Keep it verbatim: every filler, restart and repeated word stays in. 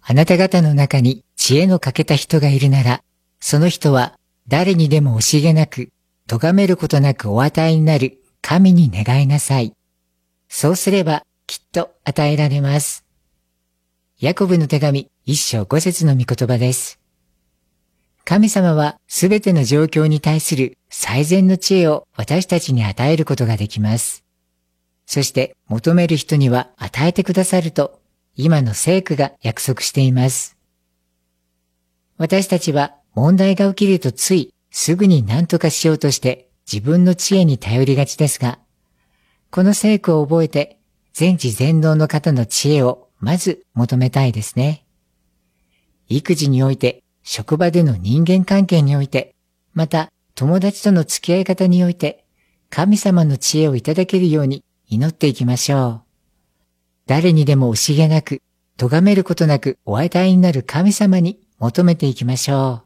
あなた方の中に知恵の欠けた人がいるなら、その人は誰にでも惜しげなく、咎めることなくお与えになる神に願いなさい。そうすればきっと与えられます。ヤコブの手紙一章五節の御言葉です。神様はすべての状況に対する最善の知恵を私たちに与えることができます。そして求める人には与えてくださると、今の聖句が約束しています。私たちは問題が起きるとついすぐに何とかしようとして自分の知恵に頼りがちですが、この聖句を覚えて全知全能の方の知恵をまず求めたいですね。育児において、職場での人間関係において、また友達との付き合い方において、神様の知恵をいただけるように祈っていきましょう。誰にでも惜しげなく、咎めることなくお与えになる神様に求めていきましょう。